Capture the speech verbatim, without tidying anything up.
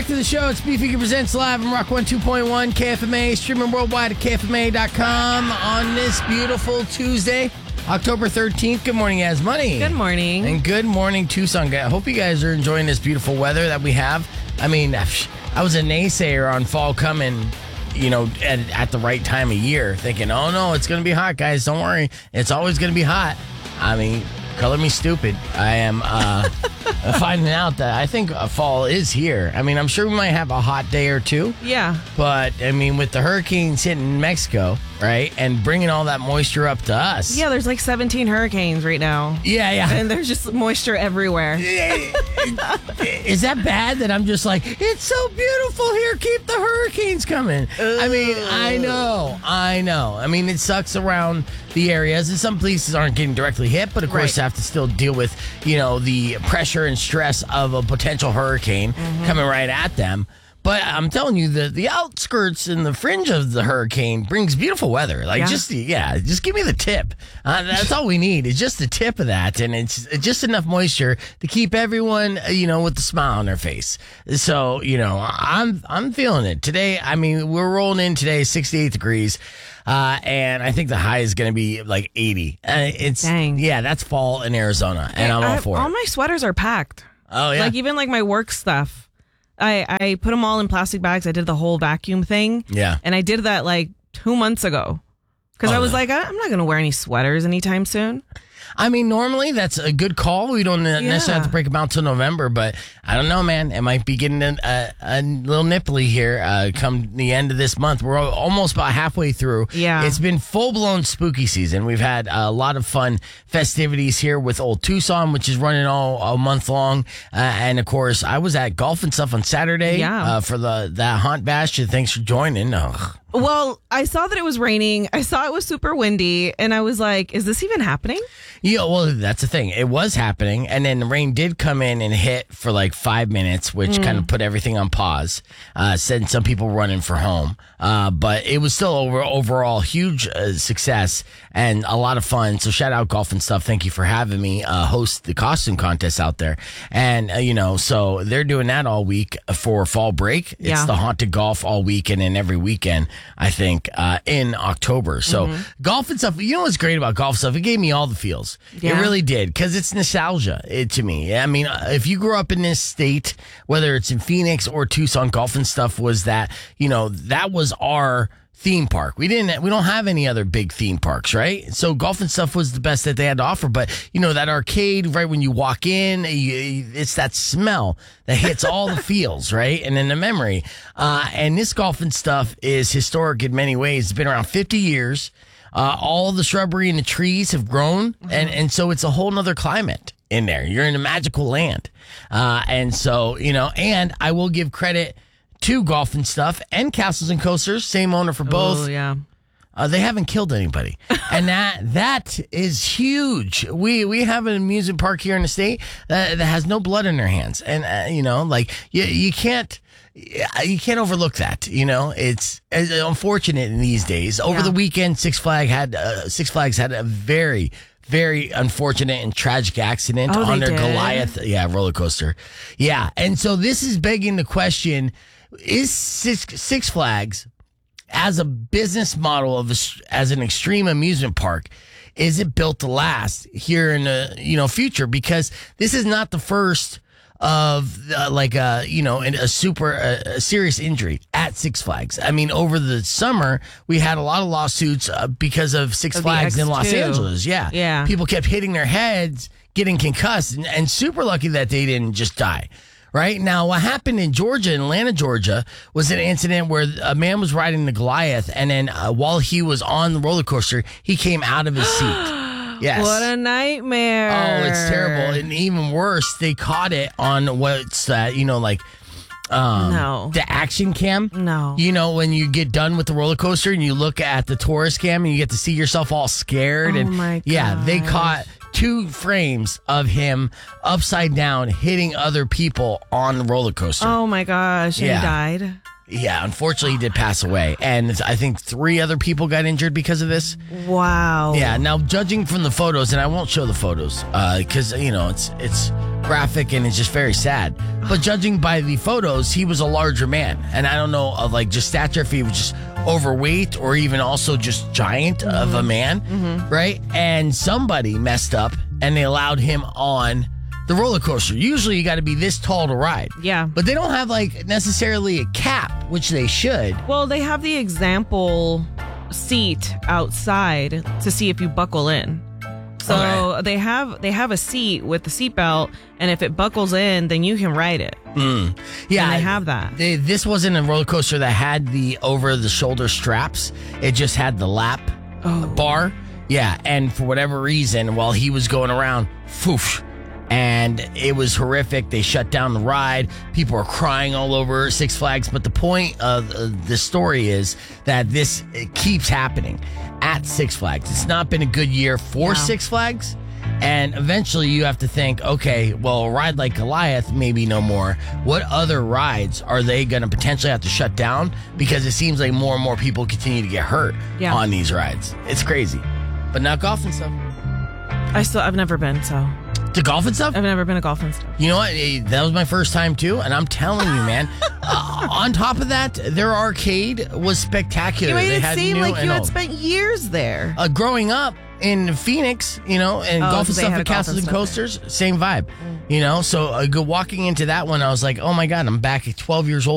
back to the show. It's Beefy Presents Live on Rock one two point one K F M A, streaming worldwide at K F M A dot com on this beautiful Tuesday, October thirteenth. Good morning, As Money. Good morning. And good morning, Tucson. I hope you guys are enjoying this beautiful weather that we have. I mean, I was a naysayer on fall coming, you know, at, at the right time of year, thinking, oh, no, it's going to be hot, guys. Don't worry. It's always going to be hot. I mean, color me stupid. I am uh, finding out that I think fall is here. I mean, I'm sure we might have a hot day or two. Yeah. But, I mean, with the hurricanes hitting Mexico, right, and bringing all that moisture up to us. Yeah, there's like seventeen hurricanes right now. Yeah, yeah. And there's just moisture everywhere. Is that bad that I'm just like, it's so beautiful here, keep the hurricanes coming? Ugh. I mean, I know, I know. I mean, it sucks around the areas, and some places aren't getting directly hit, but of course right. have to still deal with, you know, the pressure and stress of a potential hurricane mm-hmm. coming right at them. But I'm telling you, the, the outskirts and the fringe of the hurricane brings beautiful weather. Like, yeah. just, yeah, just give me the tip. Uh, that's all we need. It's just the tip of that. And it's just enough moisture to keep everyone, you know, with a smile on their face. So, you know, I'm, I'm feeling it. Today, I mean, we're rolling in today, sixty-eight degrees. Uh, and I think the high is going to be like eighty. Uh, it's, Dang. Yeah, that's fall in Arizona. And I'm all I, for all it. All my sweaters are packed. Oh, yeah. Like, even like my work stuff. I, I put them all in plastic bags. I did the whole vacuum thing. Yeah. And I did that like two months ago. Because oh, I was no. like, I'm not going to wear any sweaters anytime soon. I mean, normally that's a good call. We don't necessarily yeah. have to break them out till November, but I don't know, man. It might be getting a, a, a little nipply here uh, come the end of this month. We're almost about halfway through. Yeah. It's been full-blown spooky season. We've had a lot of fun festivities here with Old Tucson, which is running all, all month long. Uh, and, of course, I was at golf and stuff on Saturday yeah. uh, for the that Haunt Bash. Thanks for joining. Ugh. Well, I saw that it was raining. I saw it was super windy, and I was like, is this even happening? Yeah, well, that's the thing. It was happening, and then the rain did come in and hit for like five minutes, which mm. kind of put everything on pause, uh, sent some people running for home. Uh, but it was still over, overall huge uh, success and a lot of fun. So shout out Golf and Stuff. Thank you for having me uh, host the costume contest out there. And, uh, you know, so they're doing that all week for fall break. It's yeah. the Haunted Golf all weekend and every weekend, I think, uh, in October. So mm-hmm. golf and stuff, you know what's great about golf stuff? It gave me all the feels. Yeah. It really did, because it's nostalgia it, to me. I mean, if you grew up in this state, whether it's in Phoenix or Tucson, Golf and Stuff was that, you know, that was our theme park. We didn't, we don't have any other big theme parks, right? So Golf and Stuff was the best that they had to offer. But, you know, that arcade, right when you walk in, you, it's that smell that hits all the feels, right? And then the memory. Uh, and this Golf and Stuff is historic in many ways. It's been around fifty years. Uh, all the shrubbery and the trees have grown, mm-hmm. and, and so it's a whole nother climate in there. You're in a magical land. Uh, and so, you know, and I will give credit to Golf and Stuff and Castles and Coasters, same owner for both. Oh, yeah. Uh, they haven't killed anybody. And that that is huge. We we have an amusement park here in the state that, that has no blood in their hands. And, uh, you know, like, you, you can't... You can't overlook that, you know. It's, it's unfortunate in these days. Over yeah. the weekend, Six Flags had uh, Six Flags had a very, very unfortunate and tragic accident oh, on their did? Goliath, yeah, roller coaster. Yeah, and so this is begging the question: Is Six, Six Flags, as a business model of a, as an extreme amusement park, is it built to last here in the you know future? Because this is not the first of uh, like a, you know, a super uh, a serious injury at Six Flags. I mean, over the summer, we had a lot of lawsuits uh, because of Six of Flags in Los X two. Angeles. Yeah. Yeah. People kept hitting their heads, getting concussed, and, and super lucky that they didn't just die. Right now, what happened in Georgia, in Atlanta, Georgia, was an incident where a man was riding the Goliath, and then uh, while he was on the roller coaster, he came out of his seat. Yes. What a nightmare. Oh, it's terrible. And even worse, they caught it on what's that, you know, like um, no. the action cam. No. You know, when you get done with the roller coaster and you look at the tourist cam and you get to see yourself all scared. Oh, and my God. Yeah, they caught two frames of him upside down hitting other people on the roller coaster. Oh, my gosh. And Yeah. he died. Yeah, unfortunately, he did pass away. And I think three other people got injured because of this. Wow. Yeah, now judging from the photos, and I won't show the photos because, uh, you know, it's it's graphic and it's just very sad. But judging by the photos, he was a larger man. And I don't know of like just stature if he was just overweight or even also just giant mm-hmm. of a man, mm-hmm. right? And somebody messed up and they allowed him on the roller coaster. Usually you got to be this tall to ride. Yeah. But they don't have like necessarily a cap, which they should. Well, they have the example seat outside to see if you buckle in. So okay. they have they have a seat with the seatbelt, and if it buckles in, then you can ride it. Mm. Yeah, and they have that. They, this wasn't a roller coaster that had the over-the-shoulder straps. It just had the lap oh. bar. Yeah, and for whatever reason, while he was going around, foof, and it was horrific. They shut down the ride. People are crying all over Six Flags. But the point of uh, the story is that this it keeps happening at Six Flags. It's not been a good year for yeah. Six Flags. And eventually you have to think, okay, well, a ride like Goliath, maybe no more. What other rides are they going to potentially have to shut down? Because it seems like more and more people continue to get hurt yeah. on these rides. It's crazy. But not golf and stuff. I still, I've never been, so... To golf and stuff? I've never been to golf and stuff. You know what? Eh, That was my first time too, and I'm telling you, man. uh, on top of that, their arcade was spectacular. You made they it had seem new like and you had old. spent years there. Uh, growing up in Phoenix, you know, and Oh, golf so and they stuff had at a golf Castles and and stuff Coasters, same vibe. You know, so uh, go walking into that one, I was like, oh my god, I'm back at twelve years old.